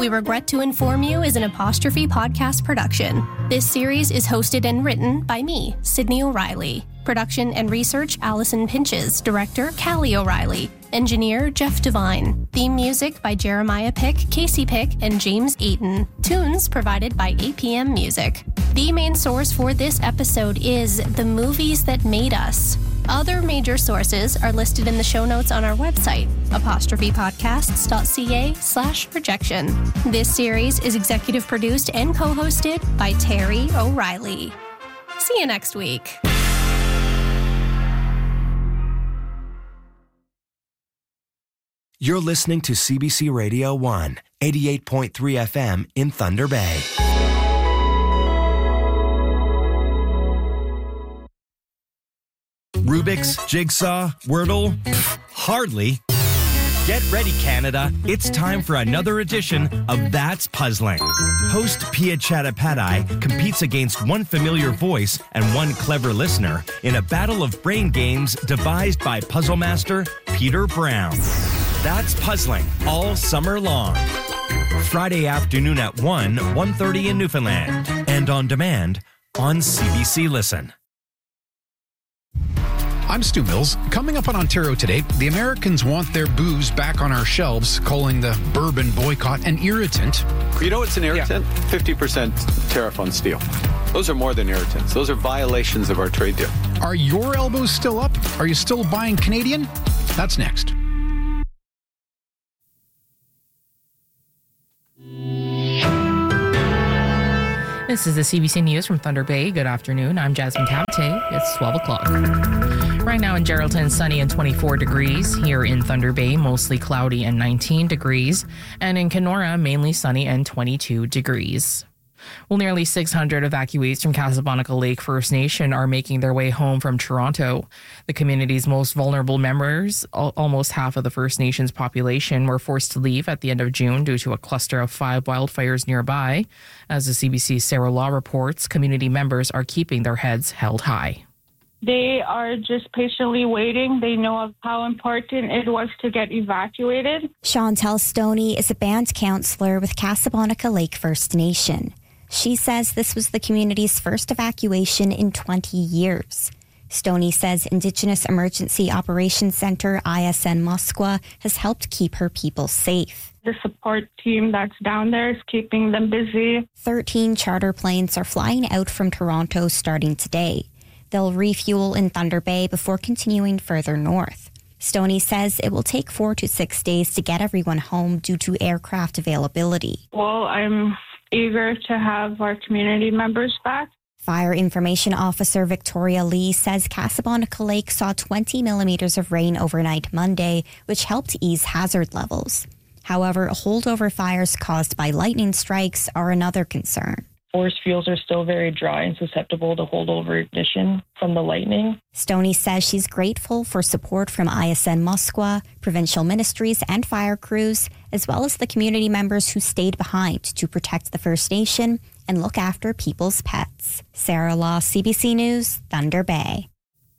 We Regret to Inform You is an Apostrophe podcast production. This series is hosted and written by me, Sydney O'Reilly. Production and research, Allison Pinches. Director, Callie O'Reilly. Engineer, Jeff Devine. Theme music by Jeremiah Pick, Casey Pick, and James Eaton. Tunes provided by APM Music. The main source for this episode is The Movies That Made Us. Other major sources are listed in the show notes on our website, apostrophepodcasts.ca/rejection. This series is executive produced and co-hosted by Terry O'Reilly. See you next week. You're listening to CBC Radio 1, 88.3 FM in Thunder Bay. Rubik's, Jigsaw, Wordle? Hardly. Get ready, Canada. It's time for another edition of That's Puzzling. Host Pia Chattopadhyay competes against one familiar voice and one clever listener in a battle of brain games devised by puzzle master Peter Brown. That's Puzzling all summer long. Friday afternoon at 1:30 in Newfoundland. And on demand on CBC Listen. I'm Stu Mills. Coming up on Ontario Today, the Americans want their booze back on our shelves, calling the bourbon boycott an irritant. You know what's an irritant? 50% tariff on steel. Those are more than irritants. Those are violations of our trade deal. Are your elbows still up? Are you still buying Canadian? That's next. This is the CBC News from Thunder Bay. Good afternoon. I'm Jasmine Tabate. It's 12 o'clock. Right now in Geraldton, sunny and 24 degrees. Here in Thunder Bay, mostly cloudy and 19 degrees. And in Kenora, mainly sunny and 22 degrees. Well, nearly 600 evacuees from Casablanca Lake First Nation are making their way home from Toronto. The community's most vulnerable members, almost half of the First Nations population, were forced to leave at the end of June due to a cluster of 5 wildfires nearby. As the CBC's Sarah Law reports, community members are keeping their heads held high. They are just patiently waiting. They know of how important it was to get evacuated. Chantel Stoney is a band counselor with Casablanca Lake First Nation. She says this was the community's first evacuation in 20 years. Stoney says Indigenous Emergency Operations Center, ISN Musqueam, has helped keep her people safe. The support team that's down there is keeping them busy. 13 charter planes are flying out from Toronto starting today. They'll refuel in Thunder Bay before continuing further north. Stoney says it will take 4 to 6 days to get everyone home due to aircraft availability. Well, I'm eager to have our community members back. Fire Information Officer Victoria Lee says Casablanca Lake saw 20 millimeters of rain overnight Monday, which helped ease hazard levels. However, holdover fires caused by lightning strikes are another concern. Forest fields are still very dry and susceptible to holdover ignition from the lightning. Stoney says she's grateful for support from ISN Musqueam, provincial ministries and fire crews, as well as the community members who stayed behind to protect the First Nation and look after people's pets. Sarah Law, CBC News, Thunder Bay.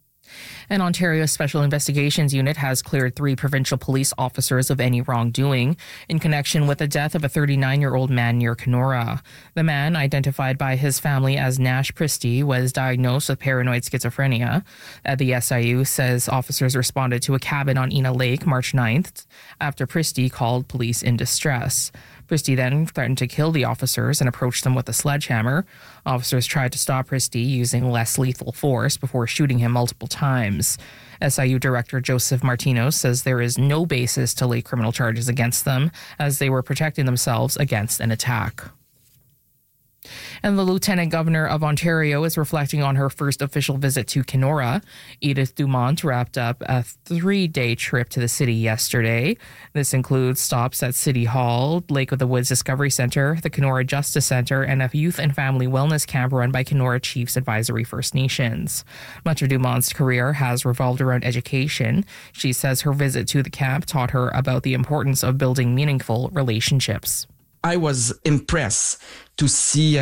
An Ontario Special Investigations Unit has cleared 3 provincial police officers of any wrongdoing in connection with the death of a 39-year-old man near Kenora. The man, identified by his family as Nash Priesty, was diagnosed with paranoid schizophrenia. The SIU says officers responded to a cabin on Ina Lake March 9th after Priesty called police in distress. Priesty then threatened to kill the officers and approached them with a sledgehammer. Officers tried to stop Priesty using less lethal force before shooting him multiple times. SIU Director Joseph Martinos says there is no basis to lay criminal charges against them, as they were protecting themselves against an attack. And the Lieutenant Governor of Ontario is reflecting on her first official visit to Kenora. Edith Dumont wrapped up a 3-day trip to the city yesterday. This includes stops at City Hall, Lake of the Woods Discovery Centre, the Kenora Justice Centre, and a youth and family wellness camp run by Kenora Chiefs Advisory First Nations. Much of Dumont's career has revolved around education. She says her visit to the camp taught her about the importance of building meaningful relationships. I was impressed to see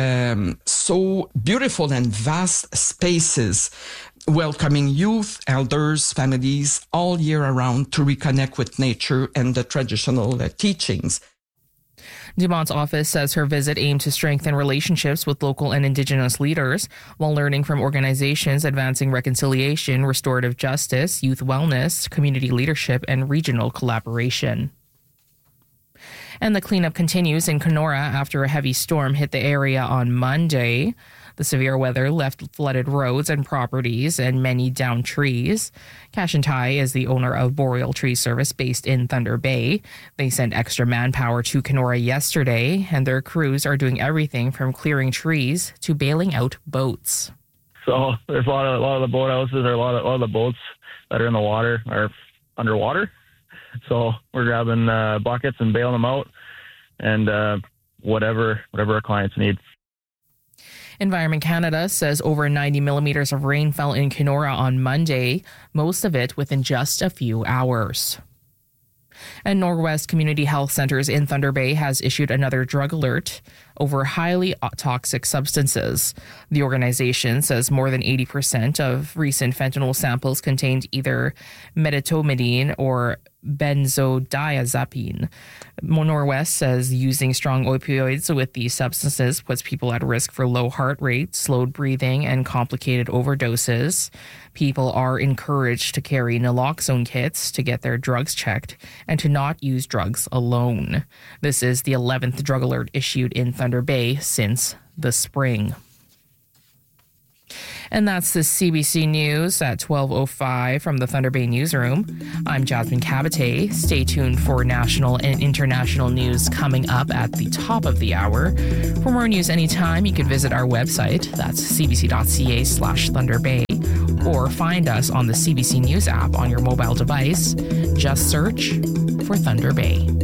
so beautiful and vast spaces welcoming youth, elders, families all year around to reconnect with nature and the traditional teachings. Dumont's office says her visit aimed to strengthen relationships with local and Indigenous leaders while learning from organizations advancing reconciliation, restorative justice, youth wellness, community leadership, and regional collaboration. And the cleanup continues in Kenora after a heavy storm hit the area on Monday. The severe weather left flooded roads and properties and many downed trees. Cash and Tai is the owner of Boreal Tree Service based in Thunder Bay. They sent extra manpower to Kenora yesterday, and their crews are doing everything from clearing trees to bailing out boats. So there's a lot of the boathouses, or a lot of the boats that are in the water are underwater. So we're grabbing buckets and bailing them out, and whatever our clients need. Environment Canada says over 90 millimeters of rain fell in Kenora on Monday, most of it within just a few hours. And Norwest Community Health Centers in Thunder Bay has issued another drug alert over highly toxic substances. The organization says more than 80% of recent fentanyl samples contained either medetomidine or benzodiazepine. Norwest says using strong opioids with these substances puts people at risk for low heart rate, slowed breathing, and complicated overdoses. People are encouraged to carry naloxone kits to get their drugs checked and to not use drugs alone. This is the 11th drug alert issued in Thunder Bay since the spring. And that's the CBC News at 12:05 from the Thunder Bay Newsroom. I'm Jasmine Cabate. Stay tuned for national and international news coming up at the top of the hour. For more news anytime, you can visit our website. That's cbc.ca/Thunder Bay. Or find us on the CBC News app on your mobile device. Just search for Thunder Bay.